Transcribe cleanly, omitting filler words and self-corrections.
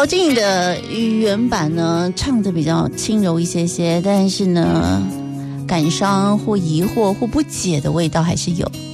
陶晶莹的原版呢，唱的比较轻柔一些些，但是呢，感伤或疑惑或不解的味道还是有。